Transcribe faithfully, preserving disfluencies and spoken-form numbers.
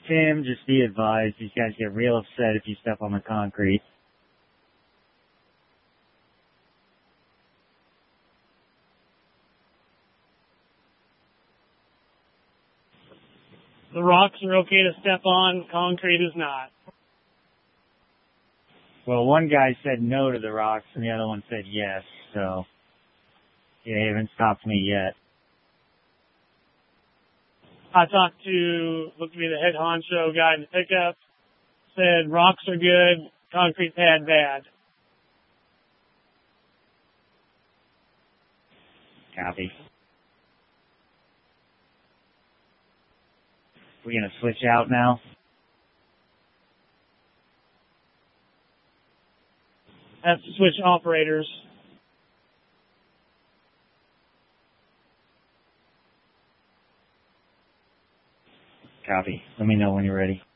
Tim, just be advised, these guys get real upset if you step on the concrete. The rocks are okay to step on, concrete is not. Well, one guy said no to the rocks and the other one said yes, so yeah, they haven't stopped me yet. I talked to, looked to be the head honcho guy in the pickup, said rocks are good, concrete pad bad. Copy. We're gonna switch out now? Have to switch operators. Copy. Let me know when you're ready.